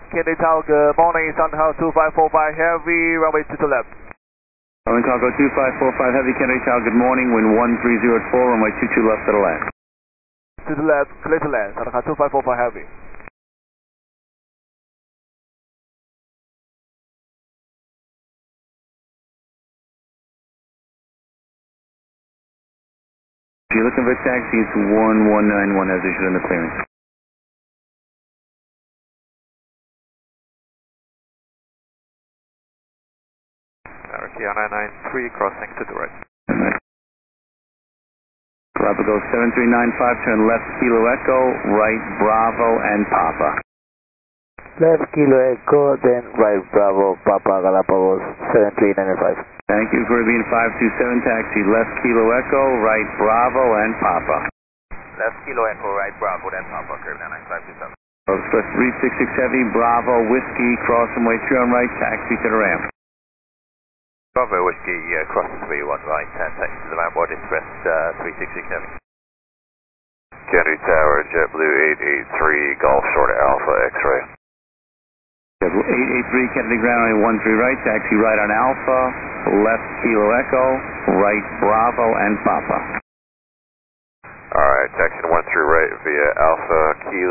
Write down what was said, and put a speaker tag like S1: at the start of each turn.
S1: Kennedy Tower, good morning, Southern Tower 2545 Heavy, runway 22 left.
S2: Southern Cargo 2545 Heavy, Kennedy Tower, good morning, wind 1304, runway 22 left to the land.
S1: To the left, clear to land, Southern Tower 2545 Heavy.
S2: If you're looking for taxis, 1191 has issued in the clearance.
S1: Kiana 93, crossing to the right.
S2: Galapagos 7395, turn left Kilo Echo, right Bravo and Papa.
S3: Left Kilo Echo, then right Bravo, Papa, Galapagos 7395.
S2: Thank you, Caribbean 527 taxi, left Kilo Echo, right Bravo and Papa.
S4: Left Kilo Echo, right Bravo, then Papa, Caribbean 9527.
S2: Express 366 Heavy, Bravo, Whiskey, cross runway 3 on right, taxi to the ramp.
S4: Bravo Whiskey, cross 3 1 right, taxi to the ramp, board Express 366 Heavy.
S5: Kennedy Tower, JetBlue 883, Golf Short Alpha, X-ray.
S2: JetBlue 883, Kennedy Ground, 13 right, taxi right on Alpha, left Kilo Echo, right Bravo and Papa.
S5: Alright, taxi 13 right via Alpha, Kilo.